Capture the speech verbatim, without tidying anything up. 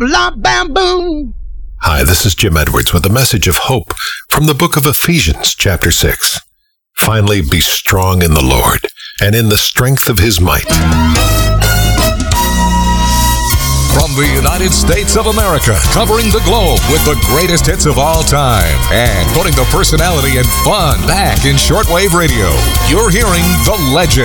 blah, bam, boom. Hi, this is Jim Edwards with a message of hope from the book of Ephesians, chapter six. Finally, be strong in the Lord and in the strength of his might. From the United States of America, covering the globe with the greatest hits of all time and putting the personality and fun back in shortwave radio, you're hearing The Legend.